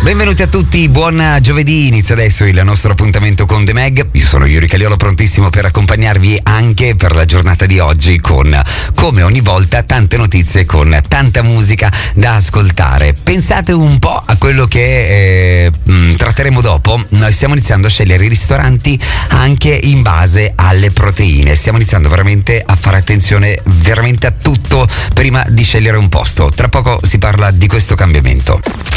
Benvenuti a tutti, buon giovedì, inizia adesso il nostro appuntamento con The Mag. Io sono Yuri Caliolo, prontissimo per accompagnarvi anche per la giornata di oggi con, come ogni volta, tante notizie con tanta musica da ascoltare. Pensate un po' a quello che tratteremo dopo. Noi stiamo iniziando a scegliere i ristoranti anche in base alle proteine. Stiamo iniziando veramente a fare attenzione veramente a tutto prima di scegliere un posto. Tra poco si parla di questo cambiamento.